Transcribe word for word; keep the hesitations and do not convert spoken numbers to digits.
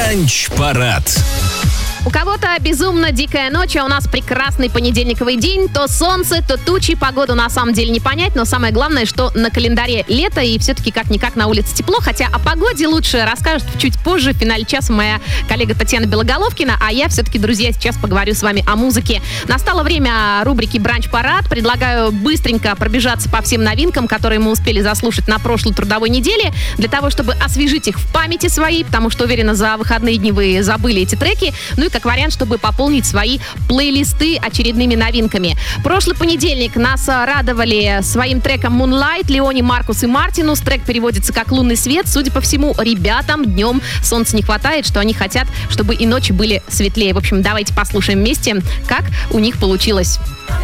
Бранч-парад. У кого-то безумно дикая ночь, а у нас прекрасный понедельниковый день. То солнце, то тучи. Погоду на самом деле не понять, но самое главное, что на календаре лето, и все-таки как-никак на улице тепло. Хотя о погоде лучше расскажет чуть позже, в финале часа, моя коллега Татьяна Белоголовкина. А я все-таки, друзья, сейчас поговорю с вами о музыке. Настало время рубрики «Бранч-парад». Предлагаю быстренько пробежаться по всем новинкам, которые мы успели заслушать на прошлой трудовой неделе, для того, чтобы освежить их в памяти своей, потому что, уверена, за выходные дни вы забыли эти треки. Ну и как вариант, чтобы пополнить свои плейлисты очередными новинками. Прошлый понедельник нас радовали своим треком Moonlight Леони, Маркус и Мартинус. Трек переводится как «Лунный свет». Судя по всему, ребятам днем солнца не хватает, что они хотят, чтобы и ночи были светлее. В общем, давайте послушаем вместе, как у них получилось.